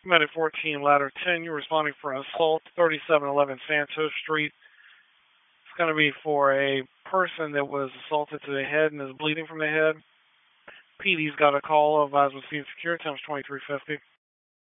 Medic 14, ladder 10, you're responding for an assault, 3711 Santos Street. It's going to be for a person that was assaulted to the head and is bleeding from the head. PD's got a call of as was seen secure, times 2350.